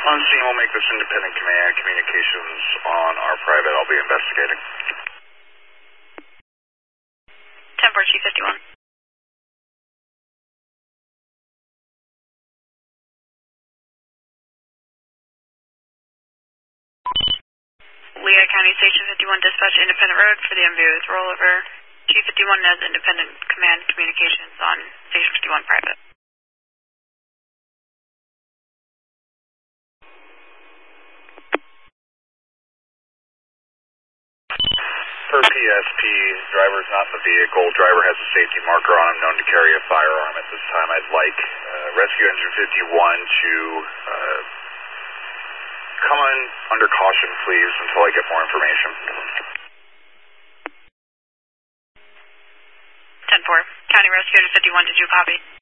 On scene, we'll make this independent command. Communications on our private. I'll be investigating. 10-4, Chief 51. Lehigh County Station 51 dispatch independent road for the MVO's rollover. Chief 51 has independent command communications on Station 51 private. Per PSP, driver is not in the vehicle. Driver has a safety marker on him, known to carry a firearm. At this time, I'd like Rescue Engine 51 to come on under caution, please, until I get more information. 10-4. County Rescue Engine 51, did you copy?